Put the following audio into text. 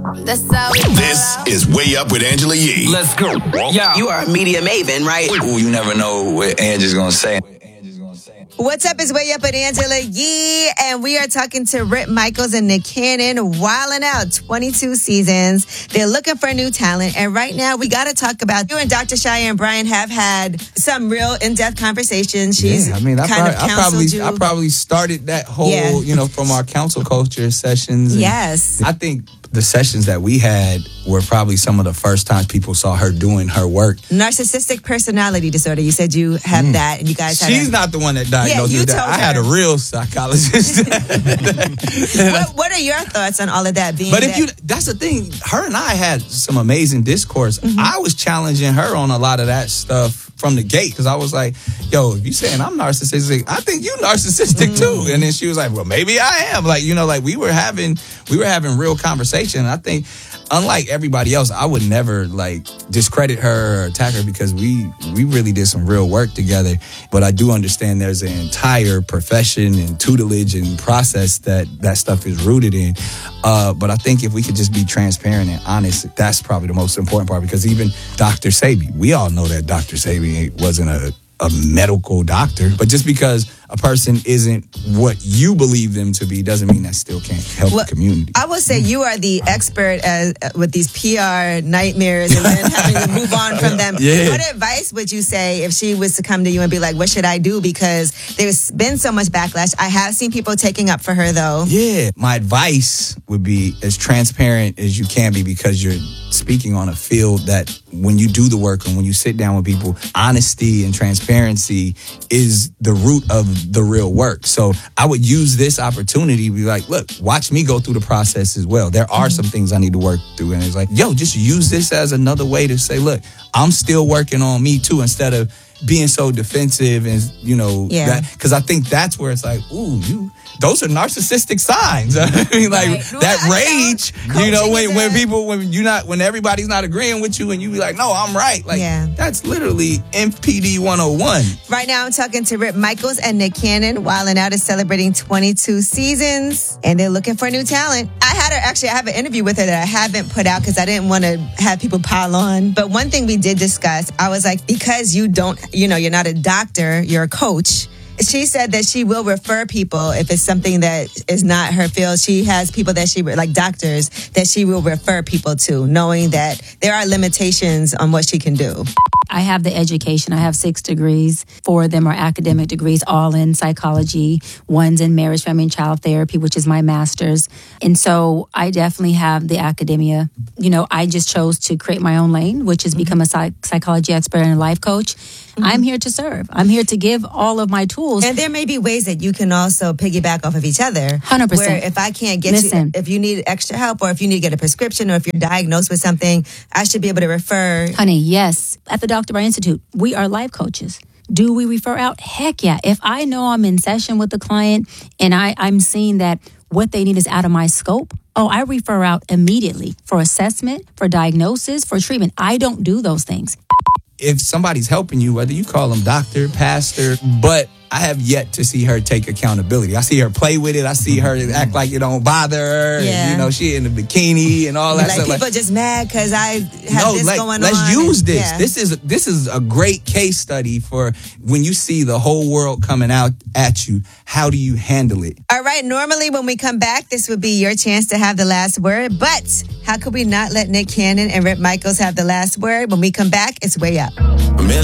That's how This is Way Up with Angela Yee. Let's go. Yeah. You are a media maven, right? Ooh, you never know what Angie's gonna say. What's up? It's Way Up with Angela Yee, and we are talking to Rip Michaels and Nick Cannon, wilding out 22 seasons. They're looking for new talent, and right now we got to talk about you and Dr. Cheyenne Bryan have had some real in-depth conversations. She's I probably started that whole, from our council culture sessions. Yes. I think the sessions that we had were probably some of the first times people saw her doing her work. Narcissistic personality disorder. You said you have that, and you guys had She's not the one that diagnosed me with that. I had a real psychologist. What are your thoughts on all of that? That's the thing. Her and I had some amazing discourse. Mm-hmm. I was challenging her on a lot of that stuff from the gate, because I was like, yo, if you saying I'm narcissistic, I think you narcissistic too. And then she was like, well, maybe I am. We were having real conversation. I think, unlike everybody else, I would never discredit her or attack her, because we really did some real work together. But I do understand there's an entire profession and tutelage and process that stuff is rooted in. But I think if we could just be transparent and honest, that's probably the most important part, because even Dr. Sebi, we all know that Dr. Sebi wasn't a medical doctor, but just because a person isn't what you believe them to be doesn't mean that still can't help the community. I will say you are the expert with these PR nightmares and then having to move on from them. Yeah. What advice would you say if she was to come to you and be like, what should I do? Because there's been so much backlash. I have seen people taking up for her, though. Yeah. My advice would be as transparent as you can be, because you're speaking on a field that when you do the work and when you sit down with people, honesty and transparency is the root of the real work. So I would use this opportunity to be like, look, watch me go through the process as well. There are some things I need to work through. And it's like, yo, just use this as another way to say, look, I'm still working on me too, instead of being so defensive and, because I think that's where it's like, ooh, those are narcissistic signs. I mean, that rage, when everybody's not agreeing with you and you be like, no, I'm right. That's literally MPD 101. Right now, I'm talking to Rip Michaels and Nick Cannon. Wildin' Out is celebrating 22 seasons, and they're looking for new talent. I have an interview with her that I haven't put out because I didn't want to have people pile on. But one thing we did discuss, I was like, because you don't, you're not a doctor, you're a coach. She said that she will refer people if it's something that is not her field. She has people that doctors, that she will refer people to, knowing that there are limitations on what she can do. I have the education. I have 6 degrees. 4 of them are academic degrees, all in psychology. One's in marriage, family, and child therapy, which is my master's. And so I definitely have the academia. I just chose to create my own lane, which is become a psychology expert and a life coach. Mm-hmm. I'm here to serve. I'm here to give all of my tools. And there may be ways that you can also piggyback off of each other. 100%. Where if I can't get you, if you need extra help, or if you need to get a prescription, or if you're diagnosed with something, I should be able to refer. Honey, yes. At the Dr. Bryan Institute, we are life coaches. Do we refer out? Heck yeah. If I know I'm in session with the client and I'm seeing that what they need is out of my scope, I refer out immediately for assessment, for diagnosis, for treatment. I don't do those things. If somebody's helping you, whether you call them doctor, pastor, but I have yet to see her take accountability. I see her play with it. I see her act like it don't bother her. Yeah. And, she in the bikini and all that stuff. People just mad because I have this going on. Let's use this. Yeah. This is a great case study for when you see the whole world coming out at you. How do you handle it? All right. Normally when we come back, this would be your chance to have the last word. But how could we not let Nick Cannon and Rip Michaels have the last word? When we come back, it's Way Up.